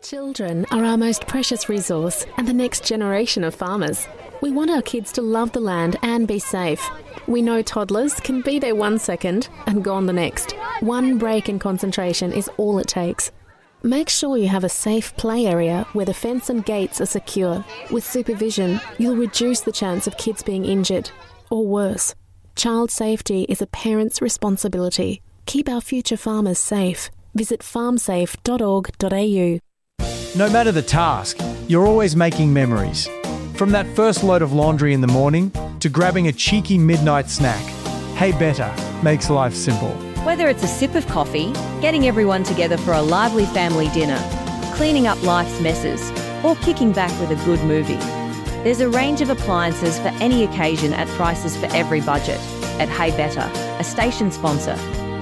Children are our most precious resource and the next generation of farmers. We want our kids to love the land and be safe. We know toddlers can be there 1 second and gone the next. One break in concentration is all it takes. Make sure you have a safe play area where the fence and gates are secure. With supervision, you'll reduce the chance of kids being injured, or worse. Child safety is a parent's responsibility. Keep our future farmers safe. Visit farmsafe.org.au. No matter the task, you're always making memories. From that first load of laundry in the morning to grabbing a cheeky midnight snack, Hey Better makes life simple. Whether it's a sip of coffee, getting everyone together for a lively family dinner, cleaning up life's messes, or kicking back with a good movie, there's a range of appliances for any occasion at prices for every budget. At Hey Better, a station sponsor.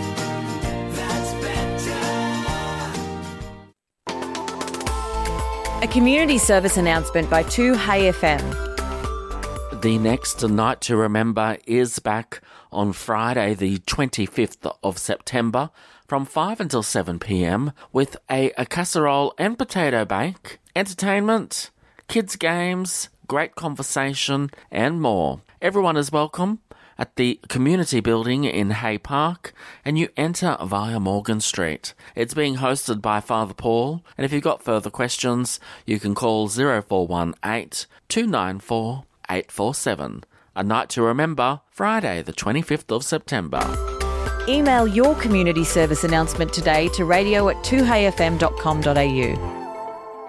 A community service announcement by 2Hey FM. The next Night to Remember is back on Friday, the 25th of September, from 5 until 7 p.m, with a casserole and potato bake, entertainment, kids' games, great conversation, and more. Everyone is welcome at the community building in Hay Park, and you enter via Morgan Street. It's being hosted by Father Paul, and if you've got further questions, you can call 0418 294 847. A Night to Remember, Friday the 25th of September. Email your community service announcement today to radio@2heyfm.com.au.